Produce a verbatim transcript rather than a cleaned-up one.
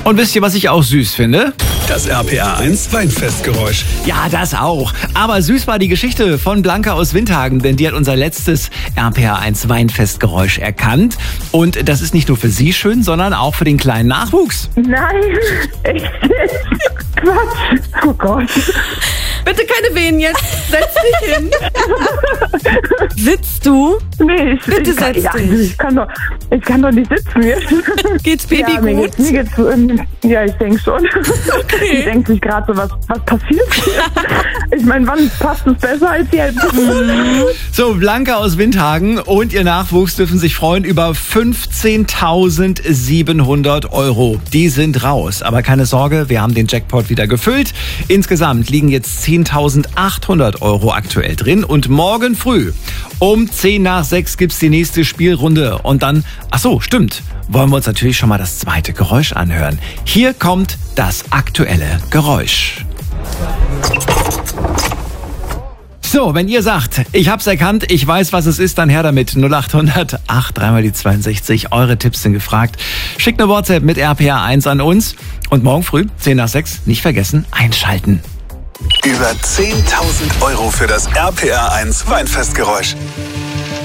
Und wisst ihr, was ich auch süß finde? Das R P R eins Weinfestgeräusch. Ja, das auch. Aber süß war die Geschichte von Blanca aus Windhagen, denn die hat unser letztes R P R eins Weinfestgeräusch erkannt. Und das ist nicht nur für sie schön, sondern auch für den kleinen Nachwuchs. Nein, echt jetzt? Quatsch. Oh Gott. Bitte keine Wehen jetzt. Setz dich hin. Sitzt du? Nee, ich, Bitte ich, kann, setz ja, dich. ich, kann doch, ich kann doch nicht sitzen. Geht's Baby ja, mir gut? geht's, mir geht's, ähm, ja, ich denke schon. Okay. Die denkt sich gerade so, was, was passiert hier? Ich meine, wann passt es besser als jetzt? So, Blanca aus Windhagen und ihr Nachwuchs dürfen sich freuen über fünfzehntausendsiebenhundert Euro. Die sind raus. Aber keine Sorge, wir haben den Jackpot wieder gefüllt. Insgesamt liegen jetzt zehntausendachthundert Euro aktuell drin. Und morgen früh um zehn nach sechs gibt's die nächste Spielrunde. Und dann, ach so, stimmt, wollen wir uns natürlich schon mal das zweite Geräusch anhören. Hier kommt das aktuelle Geräusch. So, wenn ihr sagt, ich hab's erkannt, ich weiß, was es ist, dann her damit. null acht hundert acht dreimal die zweiundsechzig. Eure Tipps sind gefragt. Schickt eine WhatsApp mit R P R eins an uns. Und morgen früh, zehn nach sechs, nicht vergessen, einschalten. Über zehntausend Euro für das R P R eins Weinfestgeräusch.